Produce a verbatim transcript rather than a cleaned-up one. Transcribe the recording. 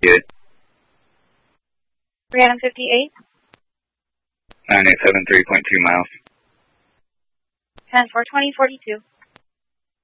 fifty-eight. Rhiannon fifty-eight. nine eight seven three point two miles. ten four twenty forty-two.